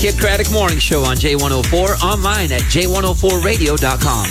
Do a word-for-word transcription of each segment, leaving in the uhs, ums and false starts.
Kid Craddock Morning Show on J one oh four, online at j one oh four radio dot com.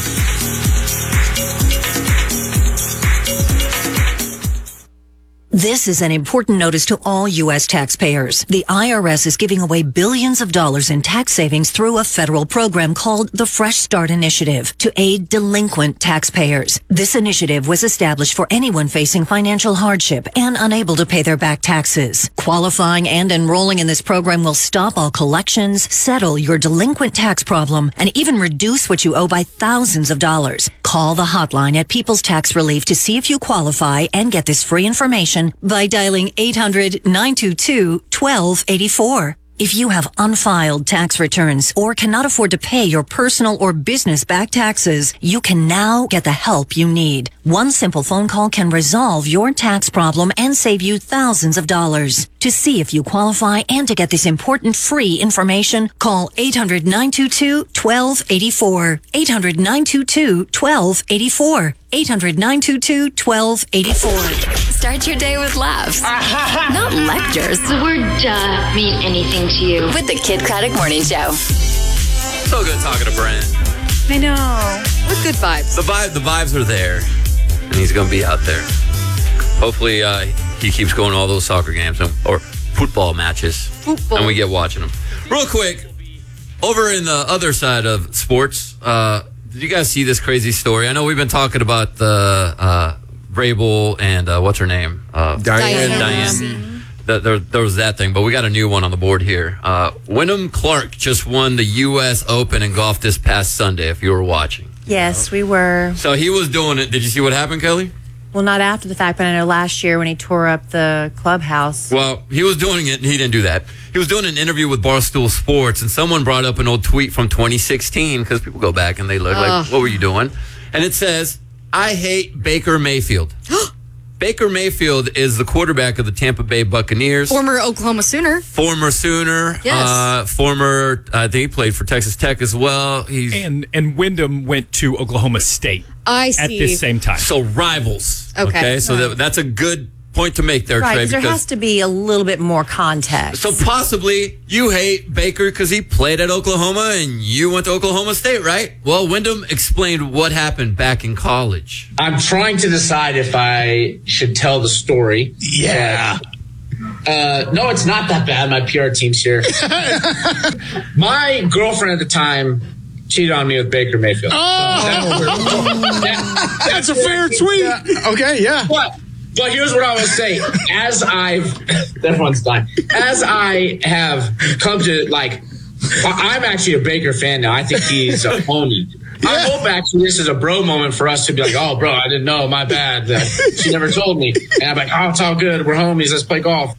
This is an important notice to all U S taxpayers. The I R S is giving away billions of dollars in tax savings through a federal program called the Fresh Start Initiative to aid delinquent taxpayers. This initiative was established for anyone facing financial hardship and unable to pay their back taxes. Qualifying and enrolling in this program will stop all collections, settle your delinquent tax problem, and even reduce what you owe by thousands of dollars. Call the hotline at People's Tax Relief to see if you qualify and get this free information by dialing eight hundred, nine two two, one two eight four. If you have unfiled tax returns or cannot afford to pay your personal or business back taxes, you can now get the help you need. One simple phone call can resolve your tax problem and save you thousands of dollars. To see if you qualify and to get this important free information, call eight hundred, nine two two, one two eight four. eight hundred, nine two two, one two eight four. eight hundred, nine two two, one two eight four. Start your day with laughs, not lectures. The word duh mean anything to you. With the Kid Craddock Morning Show. So good talking to Brent. I know. With good vibes. The vibe, the vibes are there, and he's going to be out there. Hopefully, uh, he keeps going to all those soccer games and, or football matches, Football. and we get watching them. Real quick, over in the other side of sports, uh, did you guys see this crazy story? I know we've been talking about the uh, Vrabel and uh, what's her name? Uh, Diane. Diane. The, there, there was that thing, but we got a new one on the board here. Uh, Wyndham Clark just won the U S Open in golf this past Sunday, if you were watching. Yes, we were. So he was doing it. Did you see what happened, Kelly? Well, not after the fact, but I know last year when he tore up the clubhouse. Well, he was doing it, and he didn't do that. He was doing an interview with Barstool Sports, and someone brought up an old tweet from twenty sixteen, because people go back and they look like, what were you doing? And it says, I hate Baker Mayfield. Baker Mayfield is the quarterback of the Tampa Bay Buccaneers. Former Oklahoma Sooner. Former Sooner. Yes. Uh, former, I think he played for Texas Tech as well. He's And and Wyndham went to Oklahoma State I see. at this same time. So rivals. Okay. So that, that's a good point to make there, Right, Trey. 'cause there has to be a little bit more context. So possibly you hate Baker because he played at Oklahoma and you went to Oklahoma State, right? Well, Wyndham explained what happened back in college. I'm trying to decide if I should tell the story. Yeah. Uh, no, it's not that bad. My P R team's here. My girlfriend at the time cheated on me with Baker Mayfield. Oh! That- That's a fair tweet. Okay, yeah. But, but here's what I will say. As I've, everyone's dying. As I have come to, like, I- I'm actually a Baker fan now. I think he's a pony. I hope actually this is a bro moment for us to be like, oh, bro, I didn't know. My bad. That she never told me. And I'm like, oh, it's all good. We're homies. Let's play golf.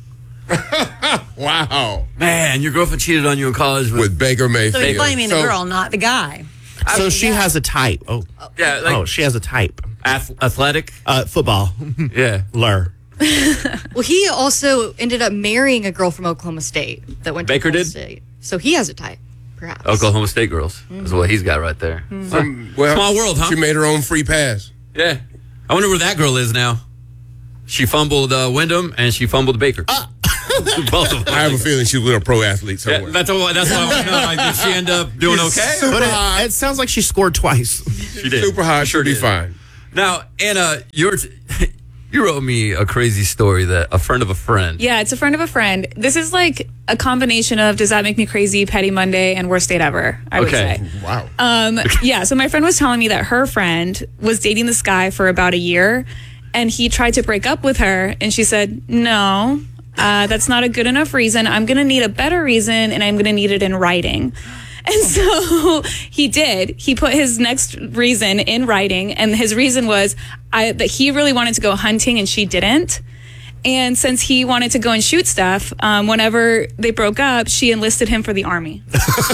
Wow. Man, your girlfriend cheated on you in college with, With Baker Mayfield. So he's blaming the So- girl, not the guy. So she has a type. Oh, yeah, like oh, she has a type. ath- athletic. Uh, football. Yeah. Lur. Well, he also ended up marrying a girl from Oklahoma State that went to Baker Oklahoma did? State. So he has a type, perhaps. Oklahoma State girls is what he's got right there. Um, well, Small world, huh? She made her own free pass. Yeah. I wonder where that girl is now. She fumbled uh, Wyndham and she fumbled Baker. Both of them. I have a feeling she was a pro athlete Yeah, somewhere. that's what. That's what I want to know. Like, did she end up doing okay? Super But high. it, it sounds like she scored twice. She did. Super high. Sure Should be did. fine. Now, Anna, you're you wrote me a crazy story that a friend of a friend. Yeah, it's a friend of a friend. This is like a combination of Does That Make Me Crazy, Petty Monday, and Worst Date Ever, I would Okay. say. Wow. Um, yeah, so my friend was telling me that her friend was dating this guy for about a year, and he tried to break up with her, and she said, no, uh, that's not a good enough reason. I'm going to need a better reason, and I'm going to need it in writing. And so he did. He put his next reason in writing, and his reason was I, that he really wanted to go hunting and she didn't. And since he wanted to go and shoot stuff, um, whenever they broke up, she enlisted him for the army.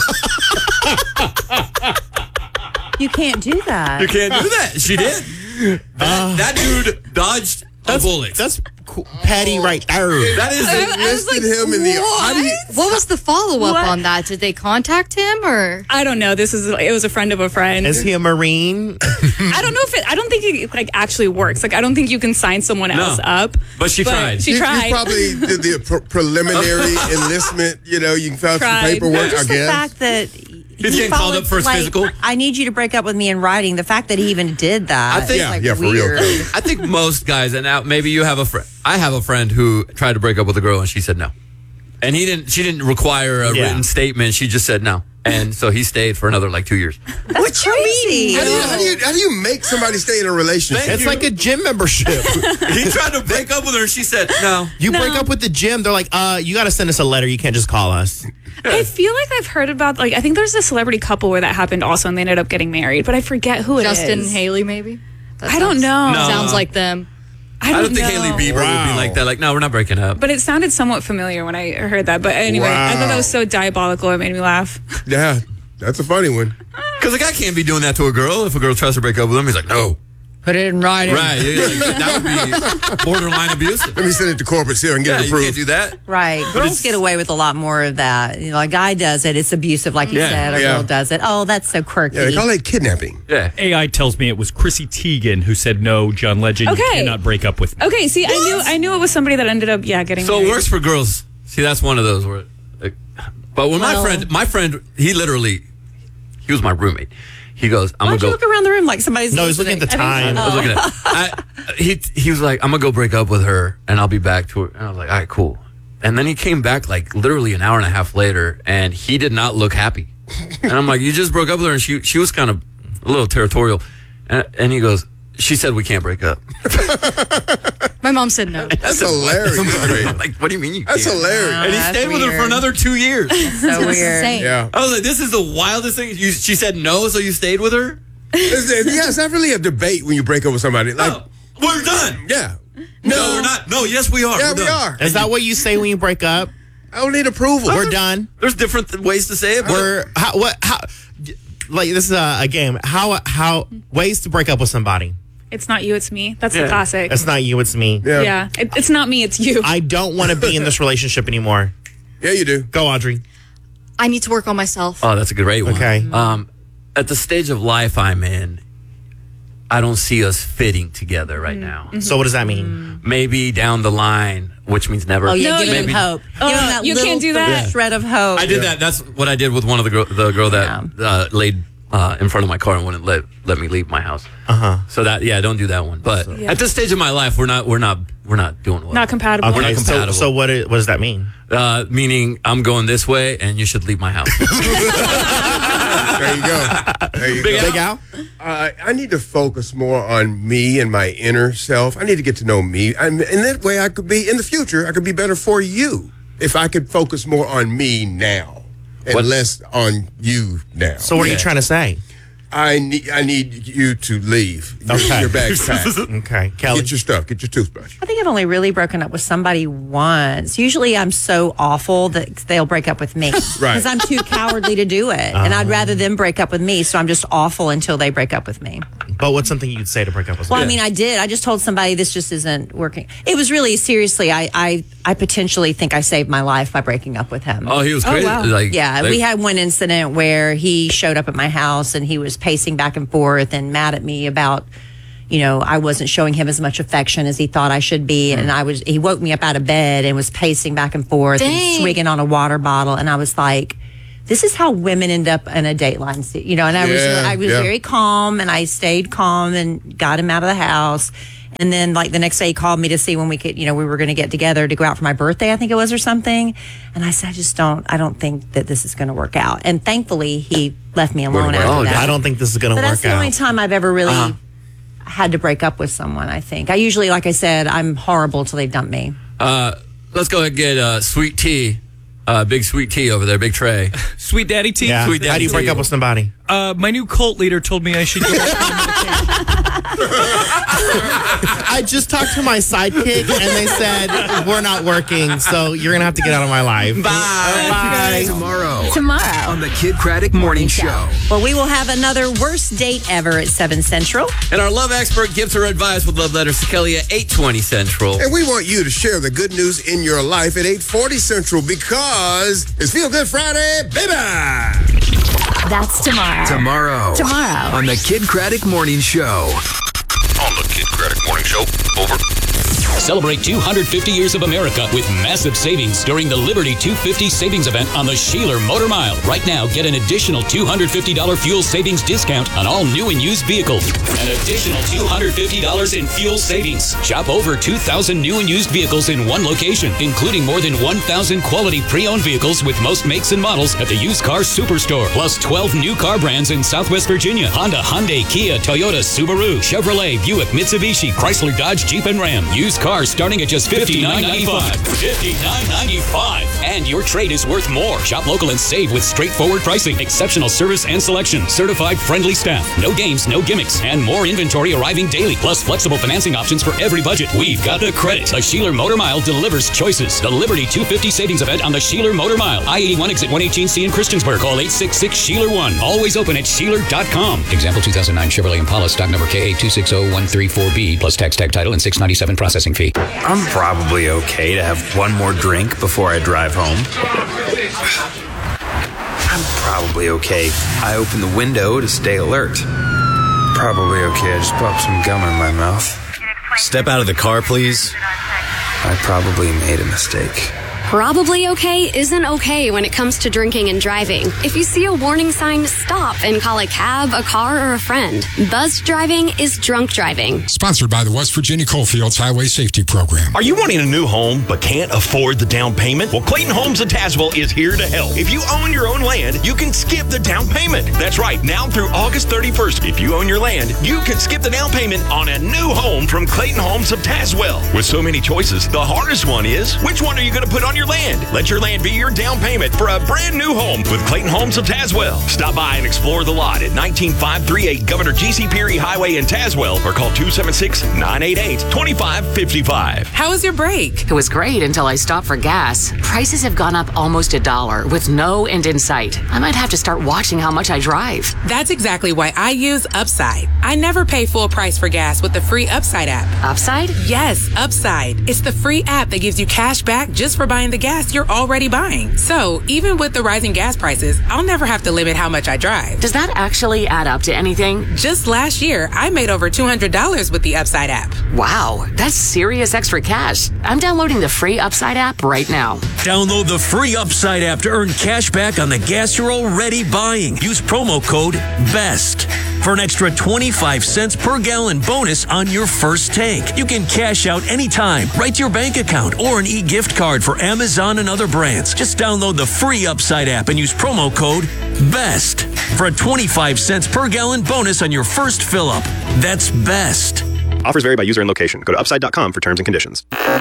You can't do that. You can't do that. She did. That, that dude dodged a That's, bullet. that's cool, petty right there. That is I was Listed like, him in the. what? How do you, What was the follow up What? on that? Did they contact him or? I don't know. This is it was a friend of a friend. Is he a Marine? I don't know if it. I don't think it like actually works. Like I don't think you can sign someone No. else up. But she tried. She you, tried. you probably did the pre- preliminary enlistment. You know, you found some Tried. paperwork. Just I the guess. fact that He's getting called up for his like, physical. I need you to break up with me in writing. The fact that he even did that. I think- is, Yeah, like, yeah, for real, weird. Cody. I think most guys, and now maybe you have a friend. I have a friend who tried to break up with a girl, and she said no. And he didn't. She didn't require a Yeah. written statement. She just said no, and so he stayed for another like two years. That's crazy. How do, you, how, do you, how do you make somebody stay in a relationship? Thank It's you. like a gym membership. He tried to break up with her, and she said no. You break up with the gym, they're like, uh, you got to send us a letter. You can't just call us. I feel like I've heard about like I think there's a celebrity couple where that happened also, and they ended up getting married. But I forget who it is. Justin and Haley, maybe? That I don't sounds- know. No. Sounds like them. I I don't, don't think know. Haley Bieber would Wow. be like that. Like, no, we're not breaking up. But it sounded somewhat familiar when I heard that. But anyway, I thought that was so diabolical. It made me laugh. Yeah, that's a funny one. Because a guy can't be doing that to a girl. If a girl tries to break up with him, he's like, no. Put it in writing. Right. Yeah, like, that would be borderline abusive. Let me send it to corporate seal and get Yeah, it you can't approved. do that. Right. Girls it's- get away with a lot more of that. You know, a guy does it, it's abusive, like you Yeah, said. A yeah. girl does it. Oh, that's so quirky. Yeah, they call it kidnapping. Yeah. A I tells me it was Chrissy Teigen who said, no, John Legend, you Okay. cannot break up with me. Okay, see, I knew I knew it was somebody that ended up yeah getting So it married. works for girls. See, that's one of those where. Like, but when my Well- friend, my friend, he literally, he was my roommate. He goes, I'm Why gonna don't you go. look around the room like somebody's No, he's looking at the listening? time. I was looking at. I, he he was like, I'm gonna go break up with her, and I'll be back to her. And I was like, all right, cool. And then he came back like literally an hour and a half later, and he did not look happy. And I'm like, you just broke up with her, and she she was kind of a little territorial, and, and he goes, she said we can't break up. My mom said no. That's hilarious. I'm like, what do you mean you That's can't? hilarious. And he That's stayed with her for weird. another two years. So weird. Insane. Yeah. I was like, this is the wildest thing. You, she said no, so you stayed with her? Is there- yeah, it's not really a debate when you break up with somebody. Like, Oh, we're done. yeah. No, we're not. No, yes, we are. Yeah, We're we done. are. Is that what you say when you break up? I don't need approval. We're done. There's different th- ways to say it. But We're how what how like this is a, a game. How how ways to break up with somebody. It's not you, it's me. That's Yeah. the classic. It's not you, it's me. Yeah. yeah, It, it's not me, it's you. I don't want to be in this relationship anymore. Yeah, you do. Go, Audrey. I need to work on myself. oh, that's a great one. Okay. Um, at the stage of life I'm in, I don't see us fitting together right now. So what does that mean? Maybe down the line, which means never. Oh, yeah, No, give him maybe- hope. Uh, give him that you little can't do that. shred of hope. I did that. That's what I did with one of the girl, the girl that uh, laid uh, in front of my car and wouldn't let let me leave my house. Uh huh. So that yeah, don't do that one. But Yeah. at this stage of my life, we're not we're not we're not doing well. Not compatible. We're Okay. not So compatible. so what is, what does that mean? Uh, meaning I'm going this way and you should leave my house. There you go. There you Big go. Big Al. Uh, I need to focus more on me and my inner self. I need to get to know me. I'm, in that way, I could be, in the future, I could be better for you if I could focus more on me now and What- less on you now. So what are Yeah. you trying to say? I need I need you to leave. Your, Okay. your bag's packed. Okay, Kelly. Get your stuff. Get your toothbrush. I think I've only really broken up with somebody once. Usually I'm so awful that they'll break up with me. Right. Because I'm too cowardly to do it. And I'd rather them break up with me. So I'm just awful until they break up with me. But what's something you'd say to break up with? Well, I somebody? mean, I did. I just told somebody this just isn't working. It was really, seriously, I, I, I potentially think I saved my life by breaking up with him. oh, he was Oh, crazy. wow. Like Yeah, like- we had one incident where he showed up at my house and he was pacing back and forth and mad at me about, you know, I wasn't showing him as much affection as he thought I should be. And I was, he woke me up out of bed and was pacing back and forth Dang. and swigging on a water bottle. And I was like, this is how women end up in a Dateline, se- you know, and I was, Yeah, I was yeah. very calm and I stayed calm and got him out of the house. And then, like, the next day he called me to see when we could, you know, we were going to get together to go out for my birthday, I think it was, or something. And I said, I just don't, I don't think that this is going to work out. And thankfully, he left me alone away. after Oh, that. I don't think this is going to But work that's the out. only time I've ever really Uh-huh. had to break up with someone, I think. I usually, like I said, I'm horrible till they dump me. Uh, let's go ahead and get uh, Sweet Tea, uh, Big Sweet Tea over there, Big Tray. Sweet Daddy T. Yeah. Sweet How do you daddy break tea. up with somebody? Uh, my new cult leader told me I should go off my medication. I just talked to my sidekick, and they said, we're not working, so you're going to have to get out of my life. Bye. Bye. Tomorrow. Tomorrow. On the Kid Craddock Morning Show. Well, we will have another worst date ever at seven Central. And our love expert gives her advice with love letters to Kelly at eight twenty Central. And we want you to share the good news in your life at eight forty Central because it's Feel Good Friday, baby! That's tomorrow. Tomorrow. Tomorrow. On the Kid Craddock Morning Show. On the Kid Craddock Morning Show. Over. Celebrate two hundred fifty years of America with massive savings during the Liberty two fifty savings event on the Sheeler Motor Mile. Right now, get an additional two hundred fifty dollars fuel savings discount on all new and used vehicles. An additional two hundred fifty dollars in fuel savings. Shop over two thousand new and used vehicles in one location, including more than one thousand quality pre-owned vehicles with most makes and models at the Used Car Superstore. Plus twelve new car brands in Southwest Virginia. Honda, Hyundai, Kia, Toyota, Subaru, Chevrolet, Buick, Mitsubishi, Chrysler, Dodge, Jeep, and Ram. Used cars starting at just fifty-nine ninety-five. fifty-nine ninety-five. And your trade is worth more. Shop local and save with straightforward pricing, exceptional service and selection, certified friendly staff, no games, no gimmicks, and more inventory arriving daily. Plus flexible financing options for every budget. We've got the credit. The Sheeler Motor Mile delivers choices. The Liberty two fifty savings event on the Sheeler Motor Mile. I eighty-one exit one eighteen C in Christiansburg. Call eight six six Sheeler one. Always open at Sheeler dot com. Example two thousand nine Chevrolet Impala, stock number K A two six zero one three four B, plus tax tag title and six ninety-seven processing fee. I'm probably okay to have one more drink before I drive home. I'm probably okay. I open the window to stay alert. Probably okay. I just popped some gum in my mouth. Step out of the car, please. I probably made a mistake. Probably okay isn't okay when it comes to drinking and driving. If you see a warning sign, stop and call a cab, a car, or a friend. Buzzed driving is drunk driving. Sponsored by the West Virginia Coalfields Highway Safety Program. Are you wanting a new home but can't afford the down payment? Well, Clayton Homes of Tazewell is here to help. If you own your own land, you can skip the down payment. That's right, now through August thirty-first, if you own your land, you can skip the down payment on a new home from Clayton Homes of Tazewell. With so many choices, the hardest one is, which one are you going to put on your land? Let your land be your down payment for a brand new home with Clayton Homes of Tazewell. Stop by and explore the lot at nineteen five thirty-eight Governor G C. Peary Highway in Tazewell or call two seven six, nine eight eight, two five five five. How was your break? It was great until I stopped for gas. Prices have gone up almost a dollar with no end in sight. I might have to start watching how much I drive. That's exactly why I use Upside. I never pay full price for gas with the free Upside app. Upside? Yes, Upside. It's the free app that gives you cash back just for buying the gas you're already buying. So even with the rising gas prices, I'll never have to limit how much I drive. Does that actually add up to anything? Just last year, I made over two hundred dollars with the Upside app. Wow, that's serious extra cash. I'm downloading the free Upside app right now. Download the free Upside app to earn cash back on the gas you're already buying. Use promo code BEST for an extra twenty-five cents per gallon bonus on your first tank. You can cash out anytime, right to your bank account, or an e-gift card for Amazon and other brands. Just download the free Upside app and use promo code BEST for a twenty-five cents per gallon bonus on your first fill up. That's BEST. Offers vary by user and location. Go to upside dot com for terms and conditions.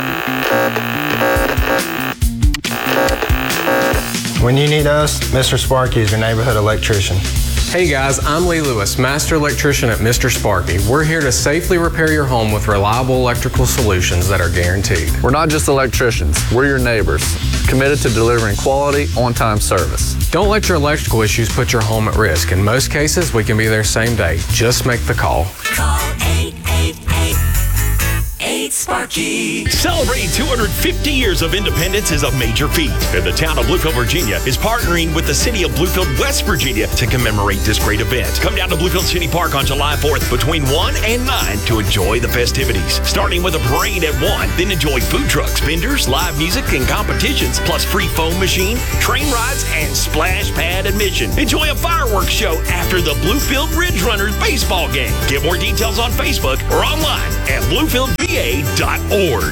When you need us, Mister Sparky is your neighborhood electrician. Hey guys, I'm Lee Lewis, Master Electrician at Mister Sparky. We're here to safely repair your home with reliable electrical solutions that are guaranteed. We're not just electricians, we're your neighbors, committed to delivering quality, on-time service. Don't let your electrical issues put your home at risk. In most cases, we can be there same day. Just make the call. Call eight eight eight, eight Sparky. Celebrating two hundred fifty years of independence is a major feat, and the town of Bluefield, Virginia is partnering with the city of Bluefield, West Virginia to commemorate this great event. Come down to Bluefield City Park on July fourth between one and nine to enjoy the festivities. Starting with a parade at one, then enjoy food trucks, vendors, live music, and competitions, plus free foam machine, train rides, and splash pad admission. Enjoy a fireworks show after the Bluefield Ridge Runners baseball game. Get more details on Facebook or online at bluefield v a dot org.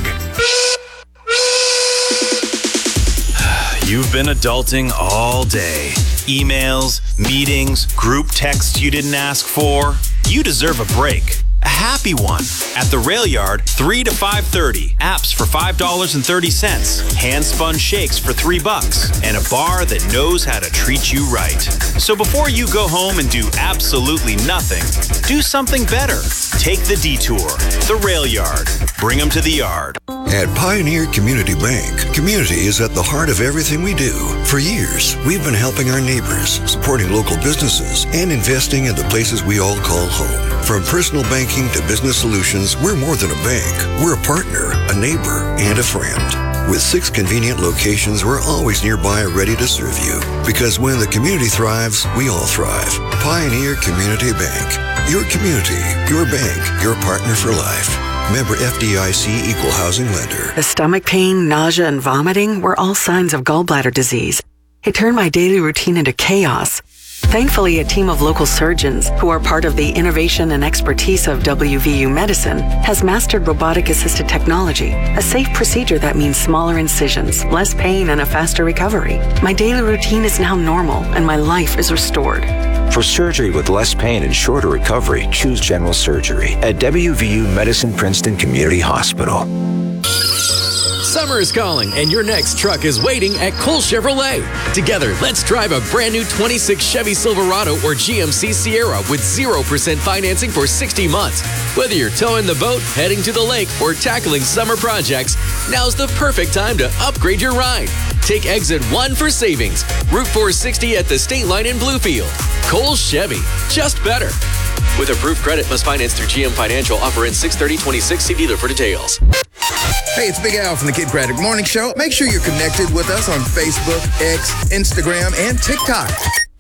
You've been adulting all day. Emails, meetings, group texts you didn't ask for. You deserve a break. a happy one. At the Rail Yard, three to five thirty. Apps for five dollars and thirty cents. Hand-spun shakes for three bucks. And a bar that knows how to treat you right. So before you go home and do absolutely nothing, do something better. Take the detour. The Rail Yard. Bring them to the yard. At Pioneer Community Bank, community is at the heart of everything we do. For years, we've been helping our neighbors, supporting local businesses, and investing in the places we all call home. From personal banking to business solutions, we're more than a bank. We're a partner, a neighbor, and a friend. With six convenient locations, we're always nearby ready to serve you. Because when the community thrives, we all thrive. Pioneer Community Bank. Your community, your bank, your partner for life. Member F D I C Equal Housing Lender. The stomach pain, nausea, and vomiting were all signs of gallbladder disease. It turned my daily routine into chaos. Thankfully, a team of local surgeons, who are part of the innovation and expertise of W V U Medicine, has mastered robotic-assisted technology, a safe procedure that means smaller incisions, less pain, and a faster recovery. My daily routine is now normal, and my life is restored. For surgery with less pain and shorter recovery, choose general surgery at W V U Medicine Princeton Community Hospital. Summer is calling, and your next truck is waiting at Cole Chevrolet. Together, let's drive a brand new twenty-six Chevy Silverado or G M C Sierra with zero percent financing for sixty months. Whether you're towing the boat, heading to the lake, or tackling summer projects, now's the perfect time to upgrade your ride. Take exit one for savings. Route four sixty at the State Line in Bluefield. Cole Chevy, just better. With approved credit, must finance through G M Financial. Offer ends six thirty twenty-six. See dealer for details. Hey, it's Big Al from the Kid Craddock Morning Show. Make sure you're connected with us on Facebook, X, Instagram, and TikTok.